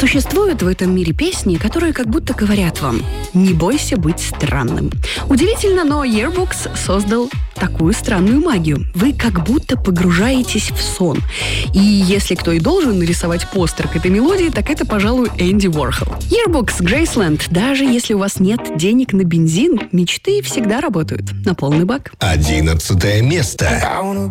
Существуют в этом мире песни, которые как будто говорят вам: не бойся быть странным. Удивительно, но Yearbooks создал такую странную магию. Вы как будто погружаетесь в сон. И если кто и должен нарисовать постер к этой мелодии, так это, пожалуй, Энди Уорхол. Yearbooks Graceland. Даже если у вас нет денег на бензин, мечты всегда работают на полный бак. 11 место.